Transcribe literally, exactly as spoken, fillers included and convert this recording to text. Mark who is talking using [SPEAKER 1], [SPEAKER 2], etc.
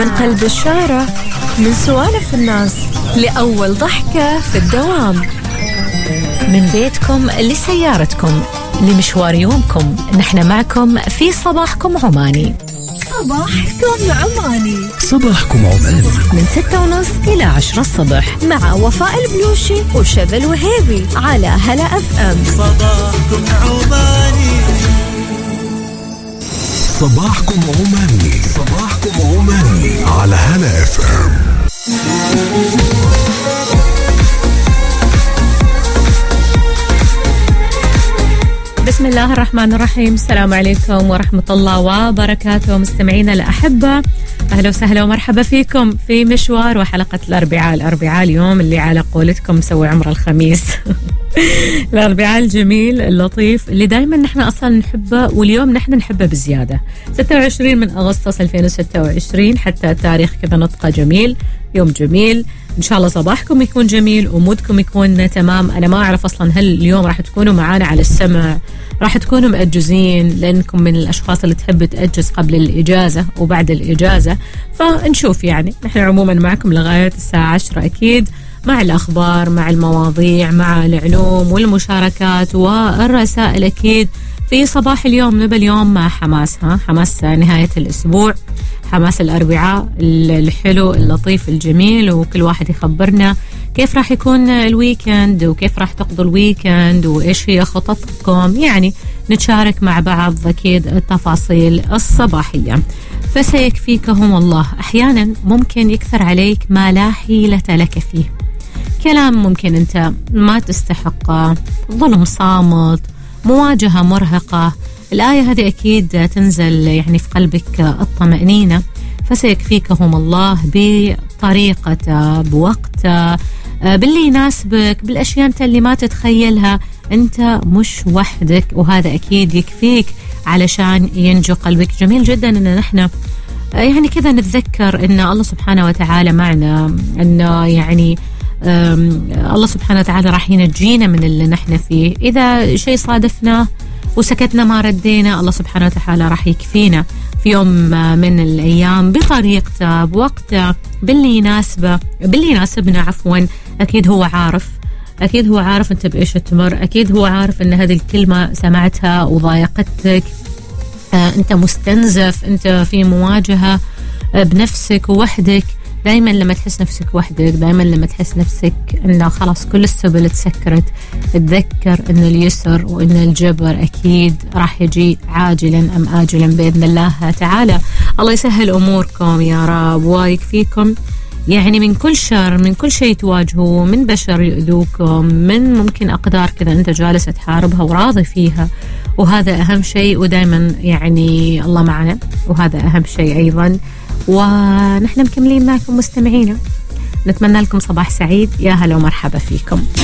[SPEAKER 1] من قلب الشارع، من سوالف الناس لأول ضحكة في الدوام،
[SPEAKER 2] من بيتكم لسيارتكم لمشوار يومكم، نحن معكم في صباحكم عماني.
[SPEAKER 1] صباحكم عماني
[SPEAKER 3] صباحكم عماني
[SPEAKER 2] من ستة ونص إلى عشرة الصبح
[SPEAKER 1] مع وفاء البلوشي وشذى الوهيبي على هلا اف ام.
[SPEAKER 4] صباحكم عماني
[SPEAKER 3] صباحكم عماني صباحكم عماني على هلا اف ام.
[SPEAKER 2] بسم الله الرحمن الرحيم. السلام عليكم ورحمة الله وبركاته مستمعينا الأحبة، أهلا وسهلا ومرحبا فيكم في مشوار وحلقة الأربعاء. الأربعاء اليوم اللي على قولتكم مسوي عمر الخميس. الأربعاء الجميل اللطيف اللي دايما نحن أصلا نحبه، واليوم نحن نحبه بزيادة. ستة وعشرين من أغسطس ألفين وستة وعشرين، حتى التاريخ كذا نطقه جميل، يوم جميل. إن شاء الله صباحكم يكون جميل ومودكم يكون تمام. أنا ما أعرف أصلا هل اليوم راح تكونوا معانا على السمع، راح تكونوا مأجزين لأنكم من الأشخاص اللي تحب تأجز قبل الإجازة وبعد الإجازة، فنشوف. يعني نحن عموما معكم لغاية الساعة عشرة أكيد، مع الأخبار، مع المواضيع، مع العلوم والمشاركات والرسائل أكيد. في صباح اليوم نبى اليوم مع حماس، ها حماس نهاية الأسبوع، حماس الأربعاء الحلو اللطيف الجميل، وكل واحد يخبرنا كيف راح يكون الويكند وكيف راح تقضوا الويكند وإيش هي خططكم. يعني نتشارك مع بعض أكيد التفاصيل الصباحية. فسيكفيكهم الله. أحيانا ممكن يكثر عليك ما لا حيلة لك فيه، كلام ممكن أنت ما تستحقه، ظلم صامت، مواجهة مرهقة. الآية هذه أكيد تنزل يعني في قلبك الطمأنينة. فسيكفيكهم الله بطريقته، بوقته، باللي يناسبك، بالأشياء أنت اللي ما تتخيلها. أنت مش وحدك، وهذا أكيد يكفيك علشان ينجو قلبك. جميل جدا أن نحن يعني كذا نتذكر أن الله سبحانه وتعالى معنا، أن يعني الله سبحانه وتعالى راح ينجينا من اللي نحن فيه. إذا شيء صادفنا وسكتنا ما ردينا، الله سبحانه وتعالى راح يكفينا في يوم من الأيام بطريقته، بوقته، باللي يناسبه، باللي يناسبنا عفوا. أكيد هو عارف، أكيد هو عارف أنت بإيش تمر، أكيد هو عارف أن هذه الكلمة سمعتها وضايقتك، أنت مستنزف، أنت في مواجهة بنفسك ووحدك. دايما لما تحس نفسك وحدك، دايما لما تحس نفسك أنه خلاص كل السبل تسكرت، تذكر أن اليسر وأن الجبر أكيد راح يجي عاجلا أم آجلا بإذن الله تعالى. الله يسهل أموركم يا رب ويكفيكم يعني من كل شر، من كل شيء تواجهوا، من بشر يؤذوكم، من ممكن أقدار كذا أنت جالس تحاربها وراضي فيها، وهذا أهم شيء. ودايما يعني الله معنا، وهذا أهم شيء أيضا. ونحن مكملين معكم مستمعينا، نتمنى لكم صباح سعيد. يا هلا ومرحبا فيكم.